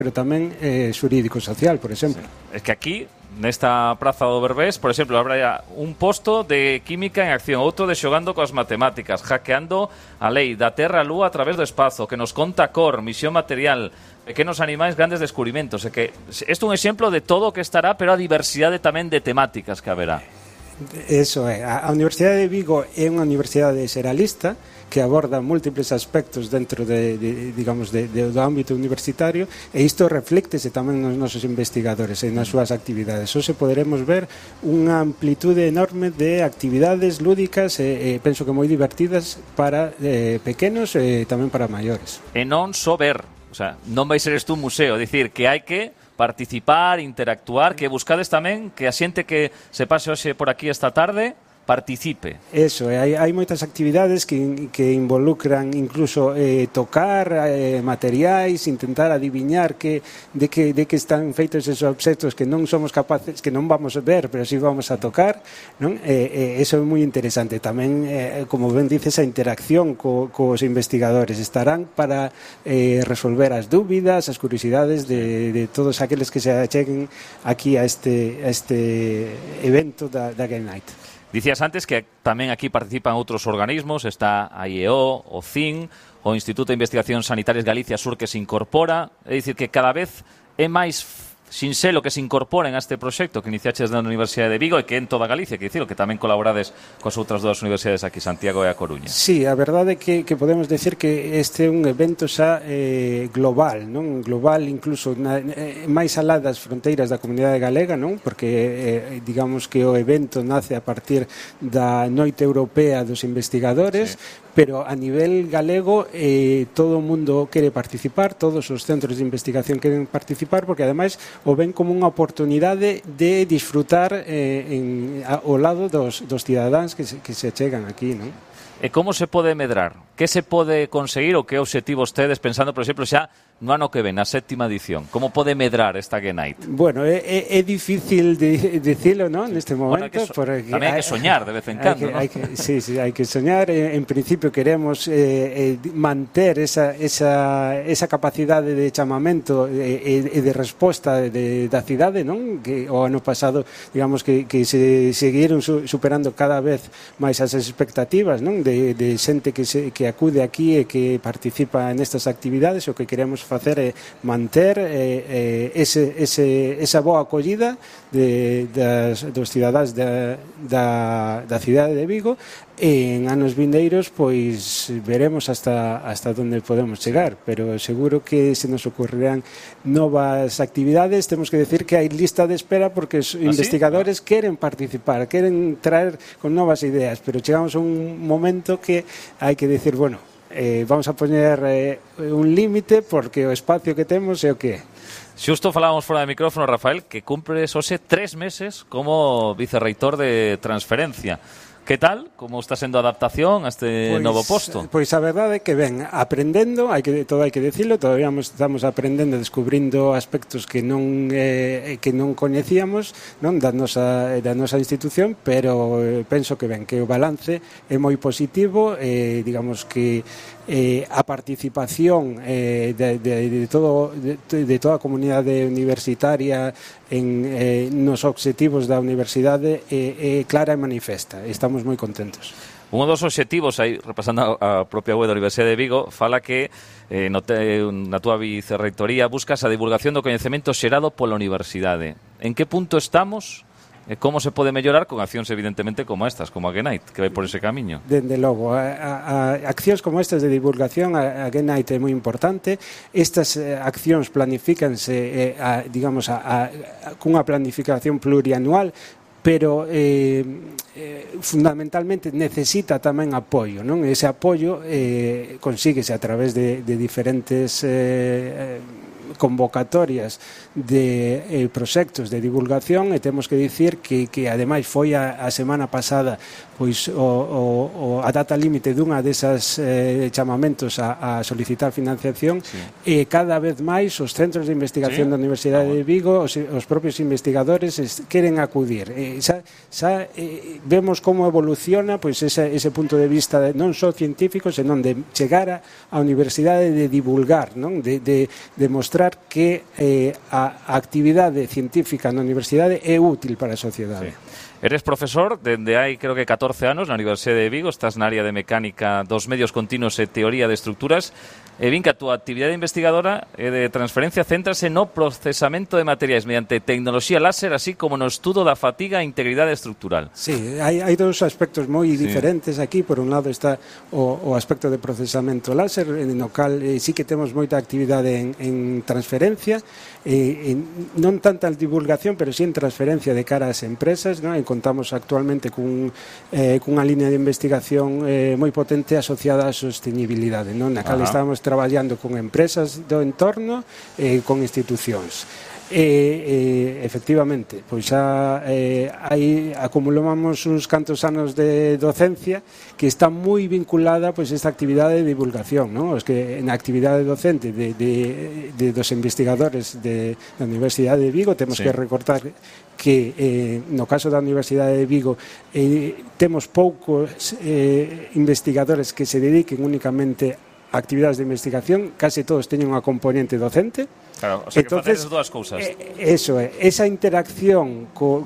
pero tamén xurídico-social, por exemplo. Sí. Es que aquí, nesta praza do Berbés, por exemplo, habrá un posto de química en acción, outro de xogando coas matemáticas, hackeando a lei da terra a lúa a través do espazo, que nos conta cor, misión material, pequenos animais, grandes descubrimentos. É que isto é un exemplo de todo o que estará, pero a diversidade tamén de temáticas que haberá. Eso é, a Universidade de Vigo é unha universidade xeralista que aborda múltiples aspectos dentro do ámbito universitario, e isto refléctese tamén nos nosos investigadores e nas súas actividades. Hoxe poderemos ver unha amplitude enorme de actividades lúdicas e penso que moi divertidas para pequenos e tamén para maiores. E non só ver, o sea, non vai ser isto un museo, dicir que hai que participar, interactuar, que buscades tamén que a xente que se pase hoxe por aquí esta tarde participe. Eso, hai moitas actividades que involucran incluso tocar materiais, intentar adiviñar de que están feitos esos obxectos que non somos capaces, que non vamos a ver, pero si vamos a tocar, non? Eso é moi interesante. Tamén, como ben dices, a interacción cos investigadores estarán para resolver as dúbidas, as curiosidades de todos aqueles que se acheguen aquí a este evento da Game Night. Dicías antes que tamén aquí participan outros organismos, está a IEO, o CIN, o Instituto de Investigacións Sanitarias Galicia Sur, que se incorpora, é dicir que cada vez é máis sinxelo que se incorporen a este proxecto que iniciaches na Universidade de Vigo e que en toda Galicia, que dicilo, que tamén colaborades coas outras dúas universidades aquí, Santiago e a Coruña. Sí, a verdade é que podemos decir que este é un evento xa global, non? Global incluso máis alá das fronteiras da comunidade galega, non? Porque digamos que o evento nace a partir da Noite Europea dos Investigadores, sí. Pero a nivel galego todo o mundo quere participar, todos os centros de investigación queren participar, porque ademais o ven como unha oportunidade de disfrutar ao lado dos cidadáns que se chegan aquí, non? E como se pode medrar? Que se pode conseguir ou que obxectivos tedes pensando, por exemplo, xa no ano que ven, na 7ª edición? Como pode medrar esta Game Night? Bueno, é difícil dicilo, non? Neste momento. Bueno, tamén hai que soñar de vez en cando, non? Sí, hai que soñar. En principio queremos manter esa capacidade de chamamento e de resposta da cidade, non? Que o ano pasado, digamos, que se seguiron superando cada vez máis as expectativas, non? De xente que acude aquí e que participa nestas actividades. O que queremos facer é manter esa boa acollida dos cidadáns da cidade de Vigo, e en anos vindeiros pois veremos hasta onde podemos chegar, pero seguro que se nos ocurrirán novas actividades. Temos que decir que hai lista de espera porque os investigadores queren participar, queren traer con novas ideas, pero chegamos a un momento que hai que decir, bueno, vamos a poñer un límite porque o espacio que temos é o que é. Xusto falábamos fora de micrófono, Rafael, que cumpres hoxe 3 meses como vicerreitor de transferencia. Que tal? Como está sendo a adaptación a este novo posto? Pois a verdade é que ven aprendendo, hai que decirlo, todavía estamos aprendendo, descubrindo aspectos que non coñecíamos, non, da nosa institución, pero penso que ven, que o balance é moi positivo, digamos que a participación de toda a comunidade universitaria nos obxectivos da universidade é clara e manifesta. Estamos moi contentos. Un dos obxectivos, aí repasando a propia web da Universidade de Vigo, fala que na túa vicerreitoría buscas a divulgación do coñecemento xerado pola universidade. En que punto estamos? E como se pode mellorar con accións evidentemente como estas, como a Game Night, que vai por ese camiño? Dende logo, accións como estas de divulgación, a Game Night é moi importante. Estas accións planifícanse, digamos, cunha planificación plurianual, pero fundamentalmente necesita tamén apoio, non? Ese apoio consíguese a través de diferentes convocatorias de proxectos de divulgación, e temos que dicir que ademais foi a semana pasada pois a data límite dunha desas chamamentos a solicitar financiación, e cada vez máis os centros de investigación da Universidade de Vigo, os propios investigadores queren acudir. Vemos como evoluciona pois ese punto de vista non só científico, senón de chegar á universidade, de divulgar, non? De mostrar que a actividade científica na universidade é útil para a sociedade. Eres profesor dende hai, creo que 14 anos na Universidade de Vigo, estás na área de mecánica dos medios continuos e teoría de estructuras. E vin que a túa actividade investigadora e de transferencia céntrase no procesamento de materiais mediante tecnoloxía láser, así como no estudo da fatiga e integridade estructural. Sí, hai dous aspectos moi diferentes aquí. Por un lado está o aspecto de procesamento láser, no cal sí que temos moita actividade en transferencia, non tanta en divulgación, pero sí en transferencia de cara ás empresas, non? E contamos actualmente cunha línea de investigación moi potente asociada á sostenibilidade, non? Na cal estamos traballando con empresas do entorno e con institucións. Efectivamente, pois xa aí acumulamos uns cantos anos de docencia que está moi vinculada pois esta actividade de divulgación, non? Os que na actividade docente dos investigadores da Universidade de Vigo temos que recortar que no caso da Universidade de Vigo temos poucos investigadores que se dediquen únicamente a actividades de investigación, case todos teñen unha componente docente. Claro, o sea, entonces, que facedes dúas cousas. Eso é, esa interacción co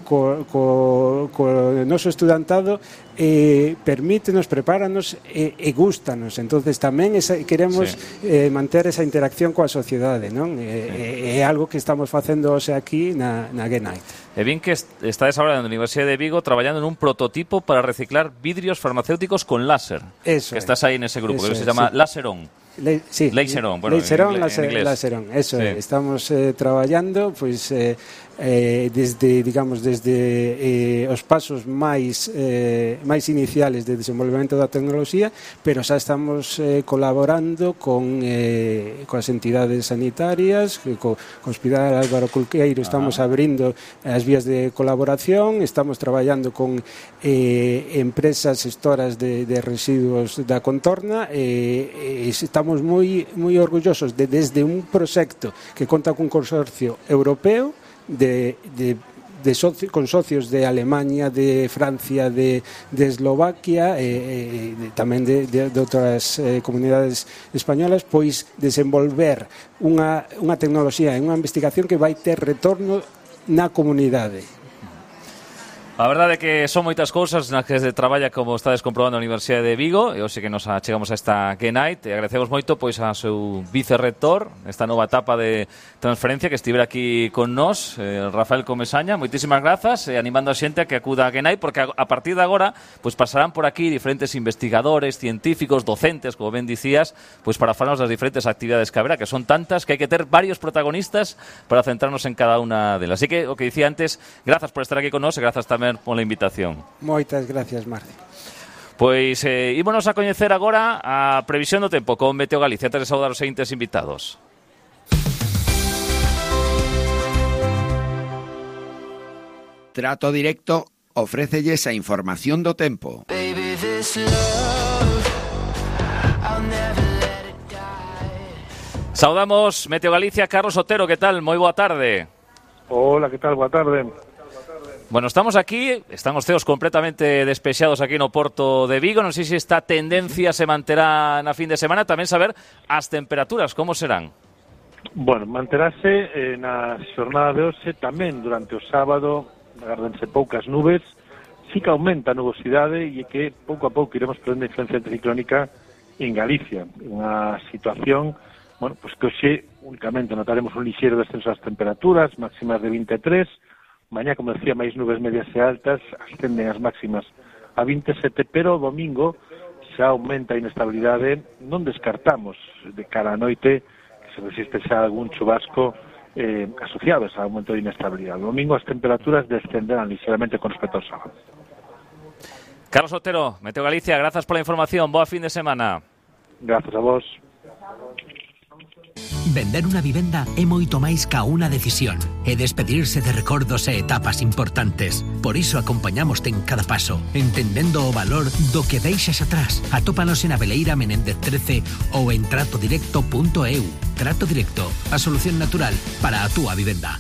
noso estudantado permítenos, prepáranos e gústanos. Entonces tamén queremos manter esa interacción coa sociedade, non? É algo que estamos facendo hoxe aquí na Genite. E vin que estades agora na Universidade de Vigo traballando nun prototipo para reciclar vidrios farmacéuticos con láser. Eso que estás aí nese grupo, que se chama Laseron. Laseron, bueno, Laseron, eso é. Estamos traballando pois desde os pasos máis iniciales de desenvolvemento da tecnoloxía, pero xa estamos colaborando coas entidades sanitarias, co Hospital Álvaro Cunqueiro estamos abrindo as vías de colaboración, estamos traballando con empresas xestoras de residuos da contorna, e estamos moi orgullosos desde un proxecto que conta cun consorcio europeo con socios de Alemania, de Francia, de Eslovaquia, tamén de outras comunidades españolas, pois desenvolver unha tecnoloxía e unha investigación que vai ter retorno na comunidade. A verdade é que son moitas cousas nas que se traballa, como estades comprobando na Universidade de Vigo, e hoxe que nos achegamos a esta Genite, e agradecemos moito pois a seu vicerrector nesta nova etapa de transferencia que estivera aquí con nós, Rafael Comesaña. Moitísimas grazas, e animando a xente a que acuda a Genite, porque a partir de agora pois pasarán por aquí diferentes investigadores, científicos, docentes, como ben dicías, pois para falarnos das diferentes actividades que haberá, que son tantas que hai que ter varios protagonistas para centrarnos en cada unha delas. Así que, o que dicía antes, grazas por estar aquí con nós, e grazas tamén por a invitación. Moitas gracias, Marci. Pois ímonos a coñecer agora a previsión do tempo con Meteo Galicia, antes de saudar os seguintes invitados. Trato Directo ofrécelles a información do tempo. Saudamos Meteo Galicia, Carlos Otero, que tal? Moi boa tarde. Hola, que tal? Boa tarde. Bueno, estamos aquí, están os ceos completamente despexados aquí no Porto de Vigo. Non sei se esta tendencia se manterá na fin de semana. Tamén saber as temperaturas, como serán? Bueno, manterase na xornada de hoxe, tamén durante o sábado, agárdense poucas nubes, sí que aumenta a nubosidade e que pouco a pouco iremos perdendo influencia anticiclónica en Galicia. Unha situación, bueno, pues que hoxe únicamente notaremos un lixeiro descenso das temperaturas, máximas de 23. Mañá, como decía, máis nubes medias e altas, ascenden as máximas a 27, pero o domingo xa aumenta a inestabilidade. Non descartamos de cara a noite que se resiste xa algún chubasco asociado a ese aumento de inestabilidade. O domingo as temperaturas descenderán ligeramente con respecto ao sábado. Carlos Otero, Meteo Galicia, grazas pola información. Boa fin de semana. Grazas a vos. Vender unha vivenda é moito máis ca unha decisión e despedirse de recordos e etapas importantes. Por iso acompañamoste en cada paso, entendendo o valor do que deixas atrás. Atópanos en Abeleira Menéndez 13 ou en tratodirecto.eu. Trato Directo, a solución natural para a túa vivenda.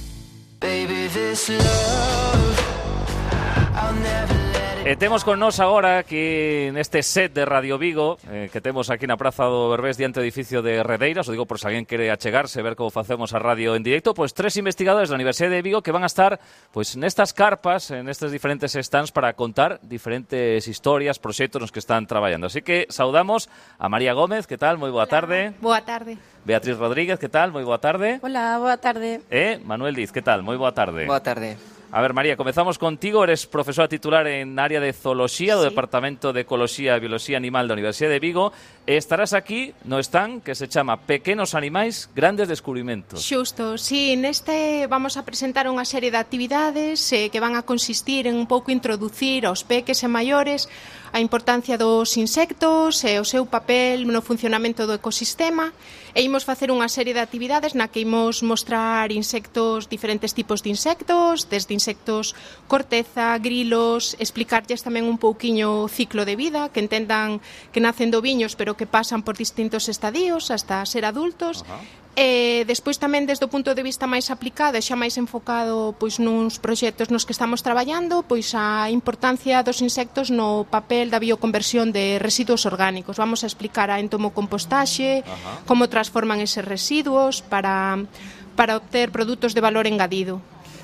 E temos con nós agora aquí neste set de Radio Vigo que temos aquí na Praza do Berbés diante do edificio de Redeiras, o digo por se alguén quere achegarse, ver como facemos a radio en directo, pois 3 investigadores da Universidade de Vigo que van a estar pois nestas carpas, en estes diferentes stands para contar diferentes historias, proxectos nos que están traballando. Así que saudamos a María Gómez, que tal? Moi boa tarde. Boa tarde. Beatriz Rodríguez, que tal? Moi boa tarde. Hola, boa tarde. E Manuel Diz, que tal? Moi boa tarde. Boa tarde. A ver, María, comezamos contigo. Eres profesora titular en área de zooloxía do Departamento de Ecoloxía e Bioloxía Animal da Universidade de Vigo e estarás aquí no stand que se chama Pequenos Animais, Grandes Descubrimentos. Xusto, sí, neste vamos a presentar unha serie de actividades que van a consistir en un pouco introducir aos peques e maiores a importancia dos insectos e o seu papel no funcionamento do ecosistema e imos facer unha serie de actividades na que imos mostrar insectos, diferentes tipos de insectos, desde insectos corteza, grilos, explicarlles tamén un pouquiño o ciclo de vida, que entendan que nacen de oviños pero que pasan por distintos estadios hasta ser adultos. E despois tamén desde o punto de vista máis aplicado e xa máis enfocado pois nuns proxectos nos que estamos traballando, pois a importancia dos insectos no papel da bioconversión de residuos orgánicos. Vamos a explicar a entomocompostaxe, como transforman eses residuos para obter produtos de valor engadido.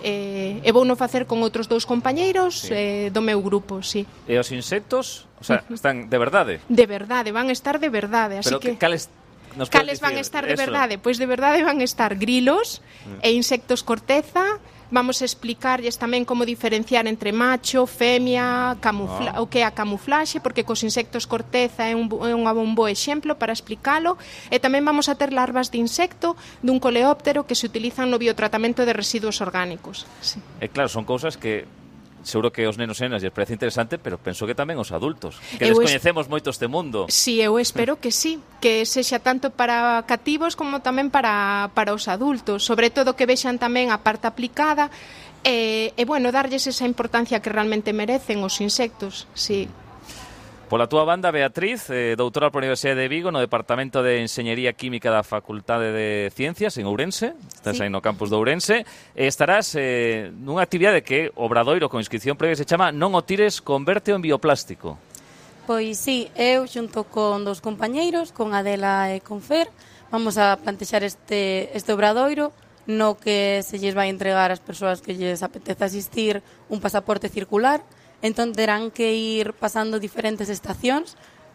E vou no facer con outros dous compañeiros do meu grupo, sí. E os insectos, o sea, están de verdade? De verdade, van estar de verdade, así pero que cales van a estar de verdade? Pois de verdade van a estar grilos e insectos corteza. Vamos a explicarlles tamén como diferenciar entre macho, femia, o que é a camuflaxe, porque cos insectos corteza é un bo exemplo para explicalo. E tamén vamos a ter larvas de insecto dun coleóptero que se utilizan no biotratamento de residuos orgánicos. Sí. E claro, son cousas que seguro que os nenos e nenas lles parece interesante, pero penso que tamén os adultos, que descoñecemos moito este mundo. Si, eu espero que sí, que sexa tanto para cativos como tamén para os adultos, sobre todo que vexan tamén a parte aplicada e bueno, darlles esa importancia que realmente merecen os insectos, sí. Pola túa banda, Beatriz, doutora pola Universidade de Vigo no Departamento de Enxeñería Química da Facultade de Ciencias en Ourense, estás aí no campus de Ourense, e estarás nunha actividade que obradoiro con inscripción previa se chama Non o tires, convérteo en bioplástico. Pois sí, eu xunto con dos compañeiros, con Adela e con Fer, vamos a plantexar este obradoiro no que se lles vai entregar ás persoas que lles apetece asistir un pasaporte circular. Entón terán que ir pasando diferentes estacións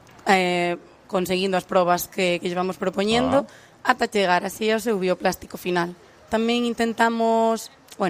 conseguindo as probas que lles vamos propoñendo ata chegar así ao seu bioplástico final. Tamén intentamos,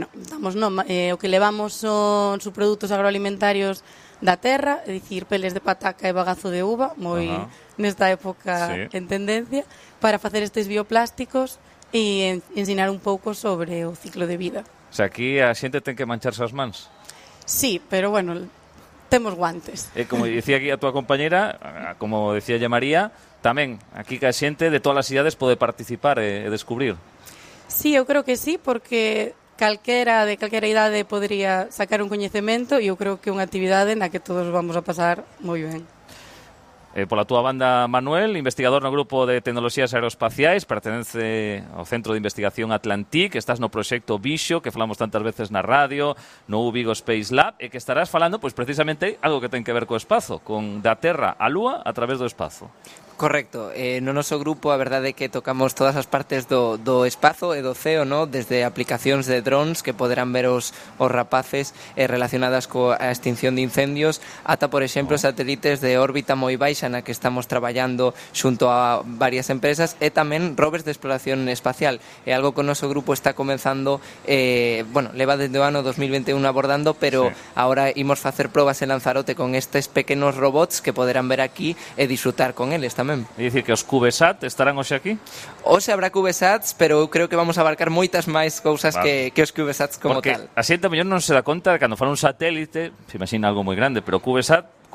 o que levamos son subprodutos agroalimentarios da terra, é dicir, peles de pataca e bagazo de uva, moi nesta época en tendencia, para facer estes bioplásticos e ensinar un pouco sobre o ciclo de vida. O sea, aquí a xente ten que mancharse as mans. Sí, pero bueno, temos guantes. Como dicía aquí a túa compañera, como decía ya María, tamén aquí que a xente de todas as idades pode participar e descubrir. Sí, eu creo que sí, porque calquera idade podría sacar un coñecemento e eu creo que é unha actividade na que todos vamos a pasar moi ben. Pola túa banda, Manuel, investigador no Grupo de Tecnoloxías Aeroespaciais, pertenece ao Centro de Investigación Atlantic, estás no proxecto Vixo, que falamos tantas veces na radio, no Vigo Space Lab, e que estarás falando, pois precisamente, algo que ten que ver co espazo, con da Terra á Lúa a través do espazo. Correcto, no noso grupo a verdade é que tocamos todas as partes do espazo e do ceo, no? Desde aplicacións de drones que poderán ver os rapaces relacionadas coa extinción de incendios ata, por exemplo, satélites de órbita moi baixa na que estamos traballando xunto a varias empresas e tamén rovers de exploración espacial. É algo que o noso grupo está comenzando, leva desde o ano 2021 abordando, pero ahora imos facer probas en Lanzarote con estes pequenos robots que poderán ver aquí e disfrutar con eles tamén. É dicir que os CubeSat estarán hoxe aquí? Hoxe habrá CubeSats, pero eu creo que vamos a abarcar moitas máis cousas que os CubeSats como porque tal. Porque a xente mellor non se dá conta de cando fala un satélite, se imagina algo moi grande, pero CubeSat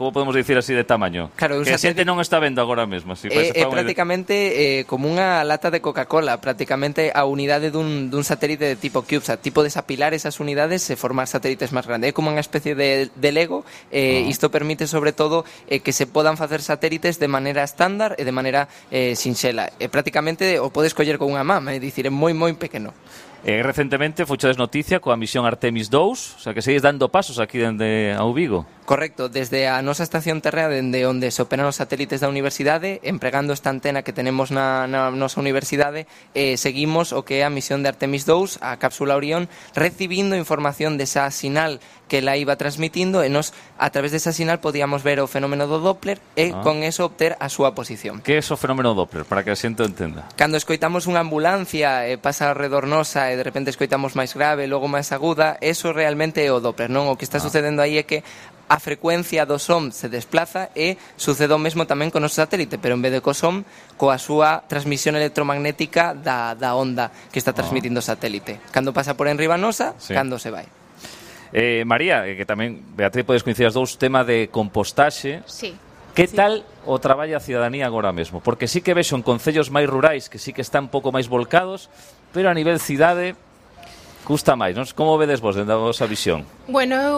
como podemos dicir así de tamaño? Claro, que a xente non está vendo agora mesmo. Si prácticamente como unha lata de Coca-Cola, prácticamente a unidade dun satélite de tipo CubeSat, tipo desapilar esas unidades e formar satélites máis grandes. É como unha especie de Lego, isto permite sobre todo que se podan facer satélites de maneira estándar e de maneira sinxela. Prácticamente o podes coller con unha man, é dicir, é moi pequeno. Recentemente fochedes noticia coa misión Artemis 2, o sea que seguís dando pasos aquí dende ao Vigo. Correcto, desde a nosa estación terrea, dende onde se operan os satélites da universidade, empregando esta antena que tenemos na nosa universidade, seguimos o que é a misión de Artemis 2, a cápsula Orión, recibindo información desa sinal que la iba transmitindo e nos, a través desa sinal, podíamos ver o fenómeno do Doppler e con eso obter a súa posición. Que é o fenómeno Doppler, para que a xente entenda? Cando escoitamos unha ambulancia e pasa alrededor nosa e de repente escoitamos máis grave, logo máis aguda, eso realmente é o Doppler, non? O que está sucedendo aí é que a frecuencia do som se desplaza e sucede o mesmo tamén con o noso satélite, pero en vez de co som, coa súa transmisión electromagnética da onda que está transmitindo o satélite. Cando pasa por enriba nosa, cando se vai. María, que tamén, Beatriz, podes coincidir as dous, tema de compostaxe. Sí. Que tal o traballo a cidadanía agora mesmo? Porque sí que vexo en concellos máis rurais que sí que están un pouco máis volcados, pero a nivel cidade custa máis, non? Como vedes vos dentro da vosa visión? Bueno, eu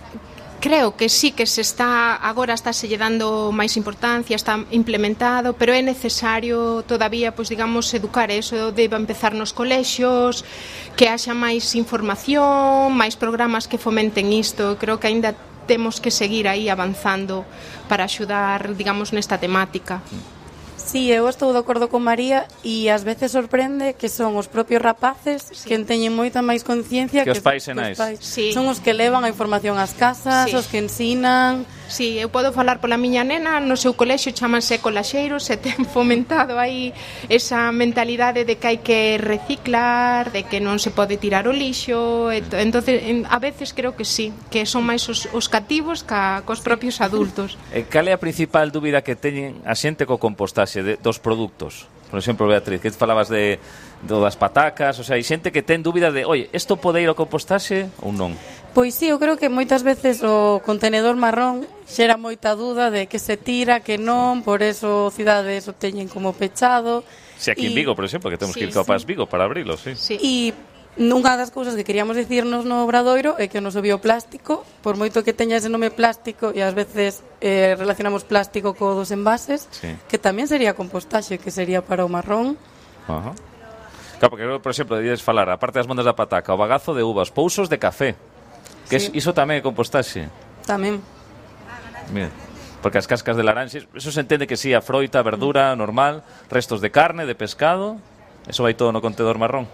creo que sí que agora está se lle dando máis importancia, está implementado, pero é necesario todavía, pois digamos, educar eso, debe empezar nos colexios, que haxa máis información, máis programas que fomenten isto. Creo que aínda temos que seguir aí avanzando para axudar, digamos, nesta temática. Sí, eu estou de acordo con María e ás veces sorprende que son os propios rapaces que teñen moita máis conciencia que os pais e nais. Sí. Son os que levan a información ás casas, os que ensinan. Sí, eu podo falar pola miña nena, no seu colexio chamanse colaxeiros e ten fomentado aí esa mentalidade de que hai que reciclar, de que non se pode tirar o lixo. Entonces, a veces creo que sí, que son máis os cativos cos propios adultos. Cal é a principal dúbida que teñen a xente co compostaxe dos produtos? Por exemplo, Beatriz, que falabas das patacas, o sea, hai xente que ten dúbida de, oye, isto pode ir ao compostaxe ou non? Pois sí, eu creo que moitas veces o contenedor marrón xera moita dúda de que se tira, que non, por eso cidades o teñen como pechado. Si aquí en Vigo, por exemplo, que temos que ir capaz Vigo para abrilo, sí. E nunha das cousas que queríamos dicirnos no Obradoiro é que o noso bioplástico, por moito que teña ese nome plástico, e ás veces relacionamos plástico co dos envases, que tamén sería compostaxe, que sería para o marrón. Ajá. Claro, porque, por exemplo, debías falar, a parte das mondas da pataca, o bagazo de uvas, pousos de café, que iso tamén é compostaxe. Tamén. Mira, porque as cascas de laranxes, eso se entende que sí, a froita, a verdura, normal, restos de carne, de pescado, eso vai todo no contenedor marrón.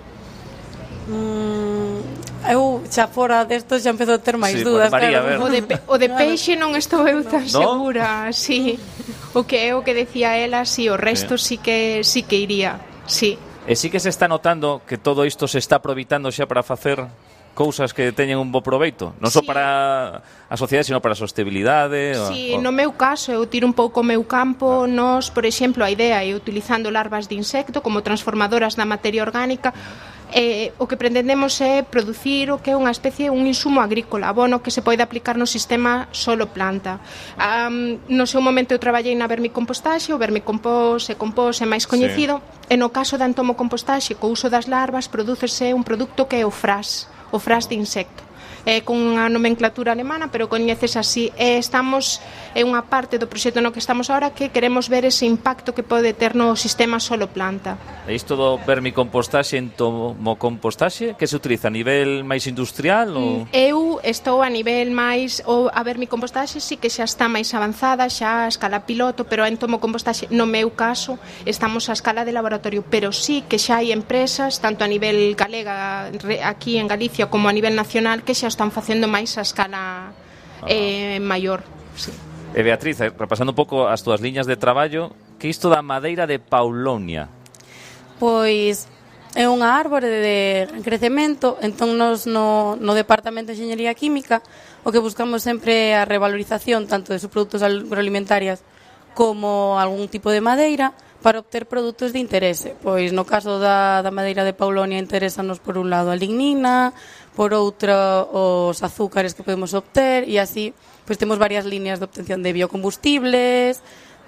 Eu xa fora destos xa empezo a ter máis dúdas. María, claro. O de peixe non estou eu tan segura. Sí. O que decía ela, sí, o resto sí que iría. Sí. E sí que se está notando que todo isto se está aproveitando xa para facer cousas que teñen un bo proveito, non só para a sociedade, sino para a sostenibilidade. Sí, no meu caso, eu tiro un pouco o meu campo, nós, por exemplo, a idea é utilizando larvas de insecto como transformadoras da materia orgánica. O que pretendemos é producir o que é unha especie, un insumo agrícola, abono que se pode aplicar no sistema solo planta. No seu momento eu traballei na vermicompostaxe, o vermicompost e compost é máis coñecido, e no caso da entomocompostaxe, co uso das larvas, prodúcese un produto que é o fras de insecto. Con unha nomenclatura alemana, pero coñeces así. Estamos en unha parte do proxecto no que estamos ahora que queremos ver ese impacto que pode ter no sistema solo planta. E isto do vermicompostaxe e entomocompostaxe, que se utiliza a nivel máis industrial? Ou? Eu estou a nivel máis... A vermicompostaxe sí que xa está máis avanzada, xa a escala piloto, pero a entomocompostaxe, no meu caso, estamos a escala de laboratorio, pero sí que xa hai empresas, tanto a nivel galega, aquí en Galicia, como a nivel nacional, que xa están facendo máis a escala maior. Sí. E Beatriz, repasando un pouco as túas liñas de traballo, que isto da madeira de Paulonia? Pois é unha árbore de crecemento, entón nos no Departamento de Enxeñería Química o que buscamos sempre é a revalorización tanto de subprodutos agroalimentarias como algún tipo de madeira para obter produtos de interese. Pois no caso da madeira de Paulonia interésanos por un lado a lignina, por outro os azúcares que podemos obter, e así pois temos varias líneas de obtención de biocombustibles,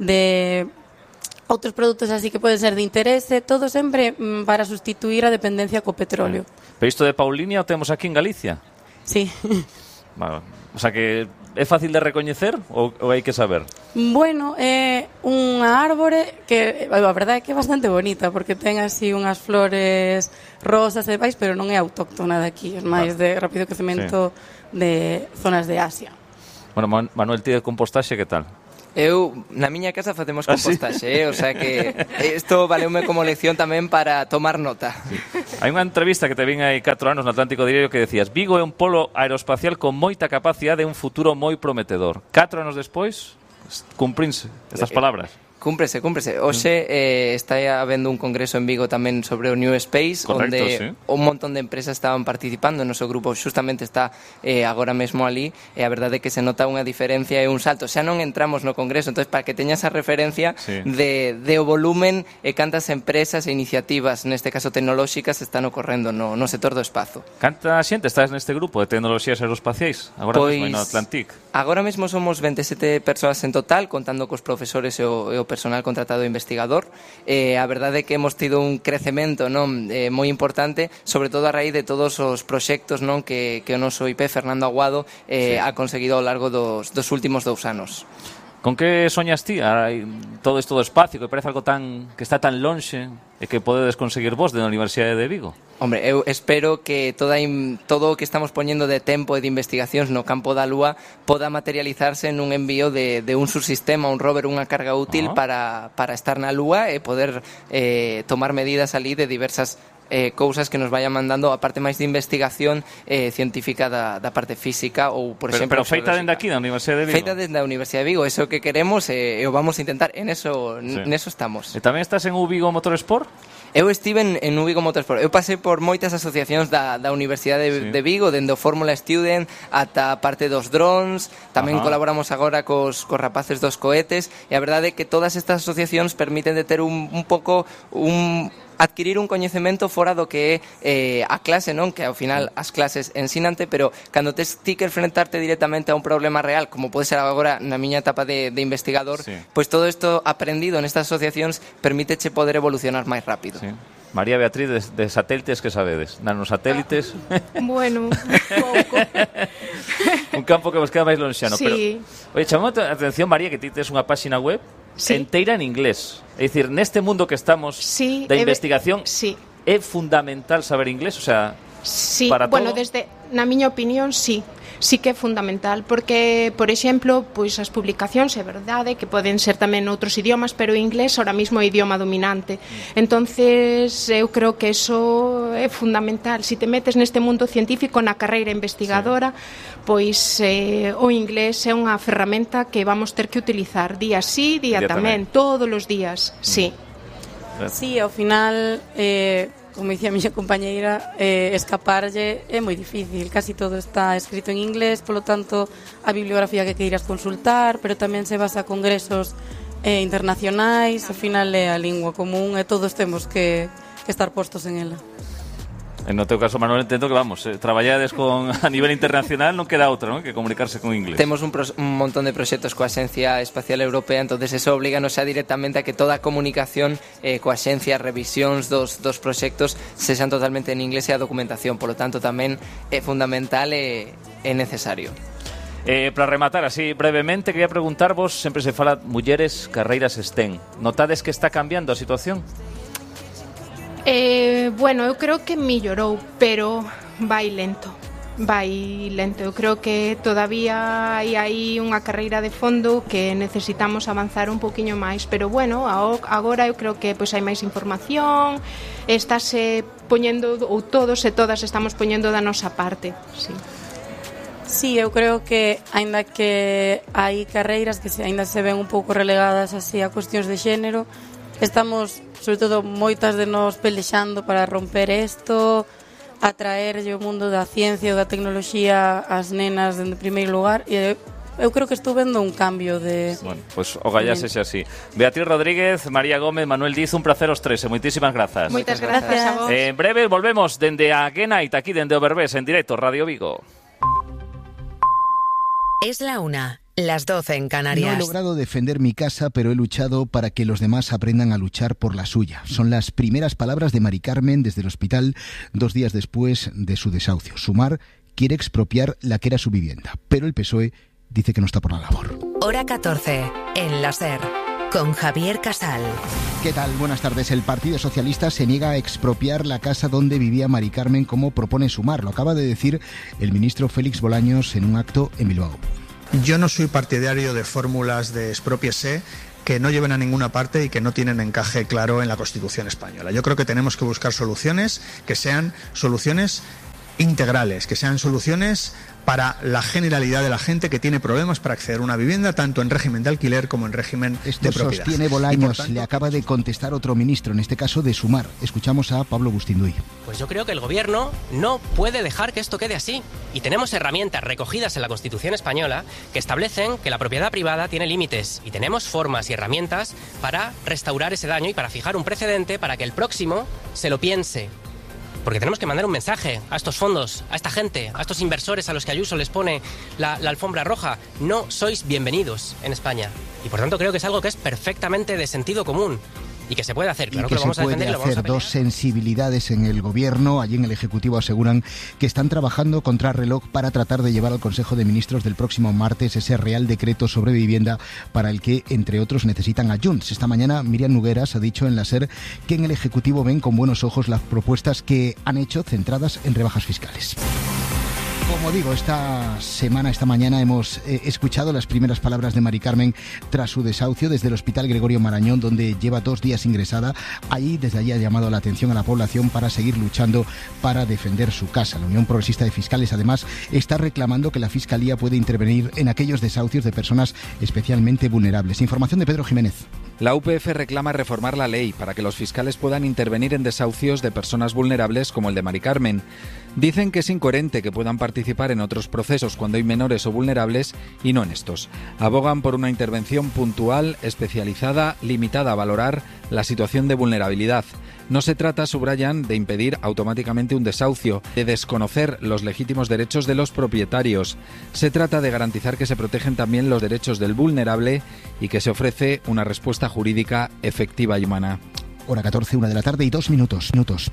de outros produtos así que poden ser de interese, todo sempre para sustituir a dependencia co petróleo. Pero isto de Paulinia o temos aquí en Galicia? Sí. Bueno, o sea que é fácil de recoñecer ou hai que saber? Bueno, é unha árbore que a verdade é que é bastante bonita porque ten así unhas flores rosas e vais, pero non é autóctona de aquí, é máis de rápido crecemento de zonas de Asia. Bueno, Manuel, ti de compostaxe, que tal? Eu, na miña casa facemos compostaxe, o sea que isto valeume como lección tamén para tomar nota. Sí. Hai unha entrevista que te vin hai 4 anos no Atlántico Diario que decías: Vigo é un polo aeroespacial con moita capacidade e un futuro moi prometedor. 4 anos despois, cumprinse estas palabras. Cúmprese. Hoxe está habendo un congreso en Vigo tamén sobre o New Space. Correcto, onde sí. Un montón de empresas estaban participando. O noso grupo xustamente está agora mesmo ali, e a verdade é que se nota unha diferencia e un salto. Xa non entramos no congreso, entonces para que teña esa referencia de o volumen e cantas empresas e iniciativas, neste caso tecnolóxicas, están ocorrendo no sector do espazo. Canta xente estás neste grupo de tecnoloxías aeroespaciais agora mesmo no Atlantic? Agora mesmo somos 27 persoas en total, contando cos profesores e o personal contratado investigador. A verdade é que hemos tido un crecemento, non, moi importante, sobre todo a raíz de todos os proxectos, non, que o noso IP Fernando Aguado ha conseguido ao largo dos últimos 2 anos. Con que soñas ti? Todo isto do espacio que parece algo que está tan lonxe e que podedes conseguir vos da Universidade de Vigo. Hombre, eu espero que todo o que estamos poñendo de tempo e de investigacións no campo da Lúa poda materializarse nun envío de un subsistema, un rover, unha carga útil para estar na Lúa e poder tomar medidas ali de diversas cousas que nos vayan mandando a parte máis de investigación científica da parte física ou, por exemplo... Pero feita dende aquí, da Universidade de Vigo? Feita dende a Universidade de Vigo, eso que queremos e o vamos a intentar, neso estamos. E tamén estás en Vigo Motorsport? Eu estive en Vigo Motorsport. Eu pasei por moitas asociacións da Universidade de Vigo, dende o Fórmula Student ata a parte dos drones. Tamén colaboramos agora cos rapaces dos cohetes, e a verdade é que todas estas asociacións permiten de ter un pouco adquirir un coñecemento fora do que é a clase, non? Que ao final as clases ensínante, pero cando tes ti que enfrentarte directamente a un problema real, como pode ser agora na miña etapa de investigador, pois todo isto aprendido nestas asociacións permíteche poder evolucionar máis rápido. Sí. María Beatriz, de satélites, que sabedes? Nanosatélites? Bueno, pouco. Un campo que vos queda máis lonxano. Sí. Pero, oye, chamamos a atención, María, que ti tes unha páxina web enteira en inglés. É dicir, neste mundo que estamos da investigación, é fundamental saber inglés, o sea, para todo. Bueno, na miña opinión, sí que é fundamental, porque, por exemplo, pois as publicacións é verdade que poden ser tamén outros idiomas, pero o inglés ahora mismo é o idioma dominante. Entonces, eu creo que eso é fundamental. Si te metes neste mundo científico, na carreira investigadora, pois o inglés é unha ferramenta que vamos ter que utilizar día sí, día tamén, todos os días, sí. Sí, ao final... como dicía a miña compañeira, escaparlle é moi difícil. Casi todo está escrito en inglés, polo tanto, a bibliografía que queiras consultar, pero tamén se basa a congresos internacionais, ao final é a lingua común e todos temos que estar postos en ela. En no teu caso, Manuel, entendo que traballades a nivel internacional, non queda outra, non? Que comunicarse con inglés. Temos un montón de proxectos coa Axencia Espacial Europea, entonces eso oblíganos xa directamente a que toda a comunicación coa Axencia, revisións dos proxectos sexan totalmente en inglés e a documentación, polo tanto tamén é fundamental e é necesario. Para rematar así brevemente, quería preguntarvos, sempre se fala mulleres, carreiras STEM. Notades que está cambiando a situación? Bueno, eu creo que mellorou, pero vai lento. Eu creo que todavía hai aí unha carreira de fondo que necesitamos avanzar un poquinho máis, pero bueno, agora eu creo que pois hai máis información, estáse poñendo, ou todos e todas estamos poñendo da nosa parte, sí. Sí, eu creo que aínda que hai carreiras que aínda se ven un pouco relegadas así a cuestións de xénero, estamos, sobre todo, moitas de nós pelexando para romper isto, atraerlle o mundo da ciencia ou da tecnoloxía ás nenas en primeiro lugar, e eu creo que estou vendo un cambio de... Bueno, pues ogallá sexa así. Beatriz Rodríguez, María Gómez, Manuel Diz, un placer os tres, moitísimas grazas. Moitas grazas a vos. En breve volvemos dende a Genait, aquí dende o Berbés, en directo, Radio Vigo. Es la 1, las 12 en Canarias. No he logrado defender mi casa, pero he luchado para que los demás aprendan a luchar por la suya. Son las primeras palabras de Mari Carmen desde el hospital 2 días después de su desahucio. Sumar quiere expropiar la que era su vivienda, pero el PSOE dice que no está por la labor. Hora 14, en la SER, con Javier Casal. ¿Qué tal? Buenas tardes. El Partido Socialista se niega a expropiar la casa donde vivía Mari Carmen, como propone Sumar. Lo acaba de decir el ministro Félix Bolaños en un acto en Bilbao. Yo no soy partidario de fórmulas de expropiese que no lleven a ninguna parte y que no tienen encaje claro en la Constitución española. Yo creo que tenemos que buscar soluciones que sean soluciones integrales, que sean soluciones para la generalidad de la gente que tiene problemas para acceder a una vivienda, tanto en régimen de alquiler como en régimen de propiedad. Sostiene Bolaños, le acaba de contestar otro ministro, en este caso de Sumar. Escuchamos a Pablo Bustinduy. Pues yo creo que el Gobierno no puede dejar que esto quede así. Y tenemos herramientas recogidas en la Constitución española que establecen que la propiedad privada tiene límites. Y tenemos formas y herramientas para restaurar ese daño y para fijar un precedente para que el próximo se lo piense. Porque tenemos que mandar un mensaje a estos fondos, a esta gente, a estos inversores a los que Ayuso les pone la alfombra roja. No sois bienvenidos en España. Y por tanto creo que es algo que es perfectamente de sentido común y que se puede hacer. Claro que lo vamos a defender y lo vamos a pelear. Dos sensibilidades en el Gobierno. Allí en el Ejecutivo aseguran que están trabajando contra reloj para tratar de llevar al Consejo de Ministros del próximo martes ese Real Decreto sobre vivienda para el que, entre otros, necesitan a Junts. Esta mañana Miriam Nogueras ha dicho en la SER que en el Ejecutivo ven con buenos ojos las propuestas que han hecho centradas en rebajas fiscales. Como digo, esta mañana hemos escuchado las primeras palabras de Mari Carmen tras su desahucio desde el Hospital Gregorio Marañón, donde lleva 2 días ingresada. Desde allí ha llamado la atención a la población para seguir luchando para defender su casa. La Unión Progresista de Fiscales, además, está reclamando que la Fiscalía puede intervenir en aquellos desahucios de personas especialmente vulnerables. Información de Pedro Jiménez. La UPF reclama reformar la ley para que los fiscales puedan intervenir en desahucios de personas vulnerables como el de Mari Carmen. Dicen que es incoherente que puedan participar en otros procesos cuando hay menores o vulnerables y no en estos. Abogan por una intervención puntual, especializada, limitada a valorar la situación de vulnerabilidad. No se trata, subrayan, de impedir automáticamente un desahucio, de desconocer los legítimos derechos de los propietarios. Se trata de garantizar que se protegen también los derechos del vulnerable y que se ofrece una respuesta jurídica efectiva y humana. Hora 14, 1 de la tarde y 2 minutos.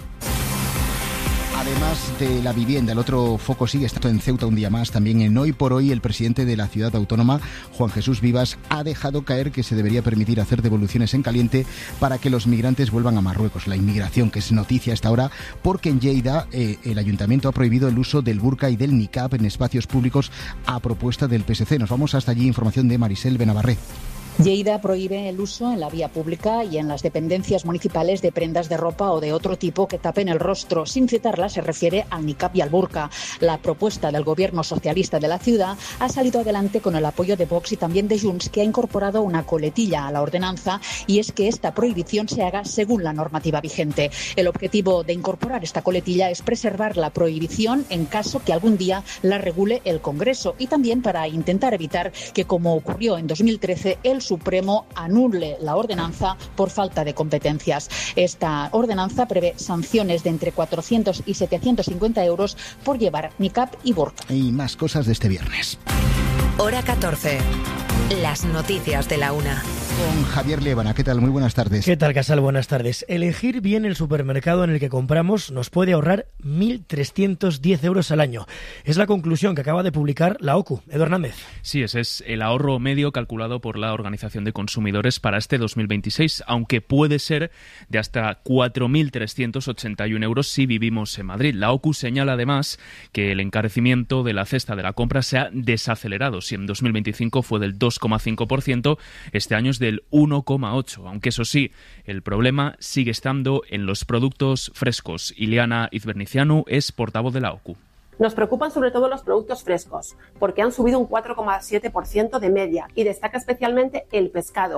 Además de la vivienda, el otro foco sigue estando en Ceuta un día más. También en Hoy por Hoy, el presidente de la ciudad autónoma, Juan Jesús Vivas, ha dejado caer que se debería permitir hacer devoluciones en caliente para que los migrantes vuelvan a Marruecos. La inmigración, que es noticia hasta ahora, porque en Lleida el ayuntamiento ha prohibido el uso del burka y del niqab en espacios públicos a propuesta del PSC. Nos vamos hasta allí, información de Marisel Benavarré. Lleida prohíbe el uso en la vía pública y en las dependencias municipales de prendas de ropa o de otro tipo que tapen el rostro. Sin citarla, se refiere al niqab y al burka. La propuesta del gobierno socialista de la ciudad ha salido adelante con el apoyo de Vox y también de Junts, que ha incorporado una coletilla a la ordenanza, y es que esta prohibición se haga según la normativa vigente. El objetivo de incorporar esta coletilla es preservar la prohibición en caso que algún día la regule el Congreso, y también para intentar evitar que, como ocurrió en 2013, el Supremo anule la ordenanza por falta de competencias. Esta ordenanza prevé sanciones de entre 400 y 750 euros por llevar niqab y burka. Y más cosas de este viernes. Hora 14. Las noticias de la 1. Con Javier Liébana. ¿Qué tal? Muy buenas tardes. ¿Qué tal, Casal? Buenas tardes. Elegir bien el supermercado en el que compramos nos puede ahorrar 1.310 euros al año. Es la conclusión que acaba de publicar la OCU. Edu Hernández. Sí, ese es el ahorro medio calculado por la Organización de Consumidores para este 2026, aunque puede ser de hasta 4.381 euros si vivimos en Madrid. La OCU señala además que el encarecimiento de la cesta de la compra se ha desacelerado. Si en 2025 fue del 2,5%, este año es del 1,8%, aunque eso sí, el problema sigue estando en los productos frescos. Ileana Izbernicianu es portavoz de la OCU. Nos preocupan sobre todo los productos frescos, porque han subido un 4,7% de media, y destaca especialmente el pescado,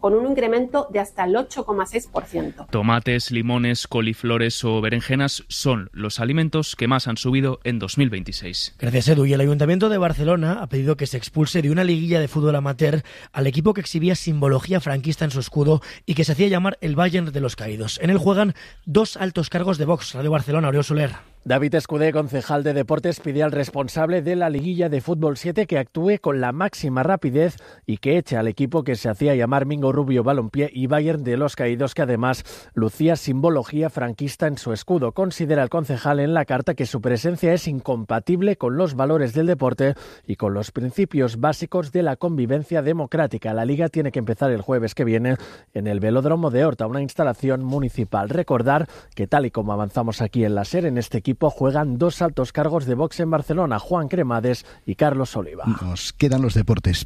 con un incremento de hasta el 8,6%. Tomates, limones, coliflores o berenjenas son los alimentos que más han subido en 2026. Gracias, Edu. Y el Ayuntamiento de Barcelona ha pedido que se expulse de una liguilla de fútbol amateur al equipo que exhibía simbología franquista en su escudo y que se hacía llamar el Bayern de los Caídos. En él juegan 2 altos cargos de Vox. Radio Barcelona, Oriol Soler. David Escudé, concejal de Deportes, pide al responsable de la liguilla de Fútbol 7 que actúe con la máxima rapidez y que eche al equipo que se hacía llamar Mingo Rubio Balompié y Bayern de los Caídos, que además lucía simbología franquista en su escudo. Considera el concejal en la carta que su presencia es incompatible con los valores del deporte y con los principios básicos de la convivencia democrática. La liga tiene que empezar el jueves que viene en el Velódromo de Horta, una instalación municipal. Recordar que, tal y como avanzamos aquí en la SER, en este equipo juegan 2 altos cargos de Vox en Barcelona, Juan Cremades y Carlos Oliva. Nos quedan los deportes.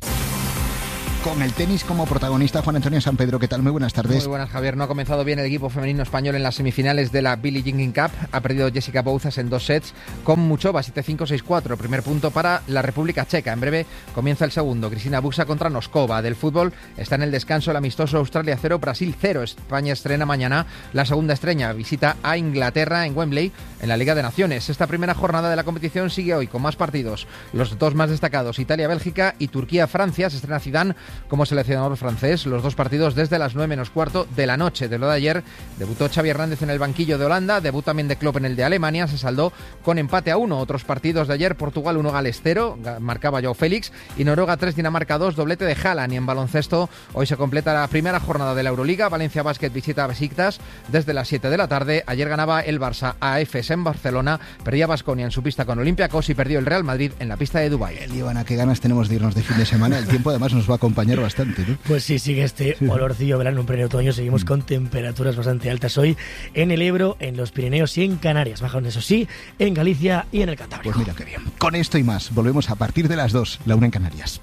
Con el tenis como protagonista, Juan Antonio San Pedro, ¿qué tal? Muy buenas tardes. Muy buenas, Javier. No ha comenzado bien el equipo femenino español en las semifinales de la Billie Jean Cup. Ha perdido Jessica Bouzas en 2 sets con Muchova, 7-5, 6-4. Primer punto para la República Checa. En breve comienza el segundo. Cristina Buxa contra Noskova. Del fútbol está en el descanso el amistoso Australia 0, Brasil 0. España estrena mañana la segunda estrella. Visita a Inglaterra en Wembley en la Liga de Naciones. Esta primera jornada de la competición sigue hoy con más partidos. Los 2 más destacados, Italia-Bélgica y Turquía-Francia. Se estrena Zidane como seleccionador francés. Los 2 partidos desde las 9 menos cuarto de la noche. De lo de ayer, debutó Xavi Hernández en el banquillo de Holanda, debut también de Klopp en el de Alemania, se saldó con empate a 1. Otros partidos de ayer, Portugal 1, Gales 0, marcaba Joao Félix, y Noruega 3, Dinamarca 2, doblete de Haaland. Y en baloncesto, hoy se completa la primera jornada de la Euroliga. Valencia Basket visita a Besiktas desde las 7 de la tarde. Ayer ganaba el Barça a Efes en Barcelona, perdía Baskonia en su pista con Olympiacos y perdió el Real Madrid en la pista de Dubái. Ivana, qué ganas tenemos de irnos de fin de semana. El tiempo además nos va a acompañar bastante, ¿no? Pues sí, sigue este olorcillo verano en pleno otoño. Seguimos con temperaturas bastante altas hoy en el Ebro, en los Pirineos y en Canarias. Bajan, eso sí, en Galicia y en el Cantábrico. Pues mira qué bien. Con esto y más, volvemos a partir de las 2, la 1 en Canarias.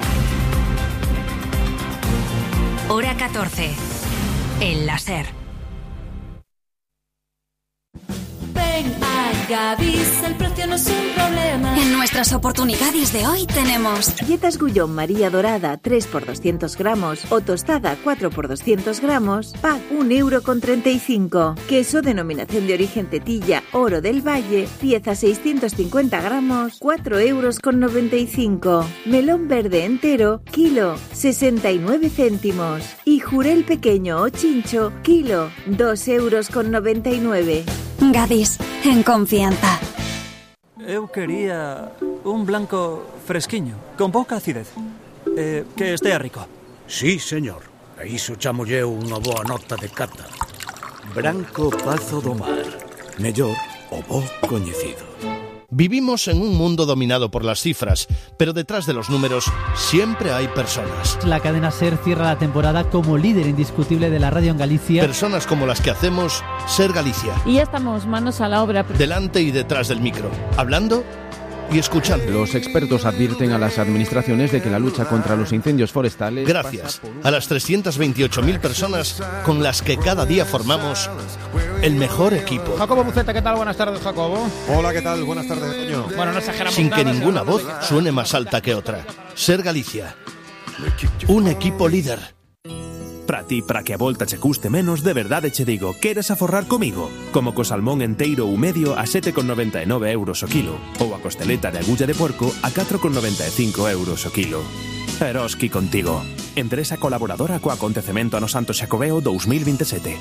Hora 14, en la SER. Ven a Gadis, el precio no es un problema. En nuestras oportunidades de hoy tenemos galletas Gullón María Dorada 3 por 200 gramos o tostada 4 por 200 gramos, pack 1,35 €. Queso denominación de origen Tetilla Oro del Valle, pieza 650 gramos, 4,95 €. Melón verde entero, kilo 69 céntimos. Y jurel pequeño o chincho, kilo 2,99 €. Gadis, en confianza. Eu quería un blanco fresquiño, con pouca acidez, que estea rico. Sí, señor. A iso chamolle unha boa nota de cata. Branco Pazo do Mar. Mellor o bo coñecido. Vivimos en un mundo dominado por las cifras, pero detrás de los números siempre hay personas. La cadena SER cierra la temporada como líder indiscutible de la radio en Galicia. Personas como las que hacemos SER Galicia. Y ya estamos manos a la obra. Delante y detrás del micro, hablando y escuchando. Los expertos advierten a las administraciones de que la lucha contra los incendios forestales... Gracias a las 328.000 personas con las que cada día formamos el mejor equipo. Jacobo Buceta, ¿qué tal? Buenas tardes, Jacobo. Hola, ¿qué tal? Buenas tardes, Toño. Bueno, no exageramos Sin nada, que ninguna voz suene más alta que otra. SER Galicia. Un equipo líder. Para ti, para que a volta che custe menos, de verdade che digo, queres aforrar comigo? Como co salmón enteiro ou medio a 7,99 € o kilo, ou a costeleta de agulla de porco a 4,95 € o kilo. Eroski contigo. Empresa colaboradora co acontecemento Ano Santo Xacobeo 2027.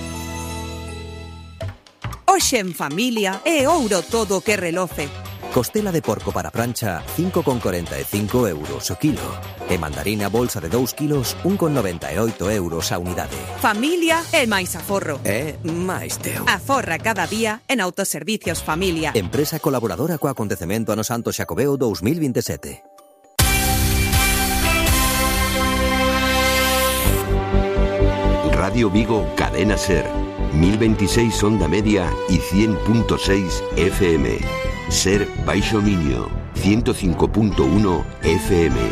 Hoxe en familia é ouro todo que reloce. Costela de porco para prancha, 5,45 € o kilo. E mandarina bolsa de 2 kilos, 1,98 € a unidade. Familia é máis aforro. É máis teu. Aforra cada día en Autoservicios Familia. Empresa colaboradora co acontecemento Ano Santo Xacobeo 2027. Radio Vigo, Cadena SER. 1026 onda media y 100.6 FM. SER Baixo Miño, 105.1 FM.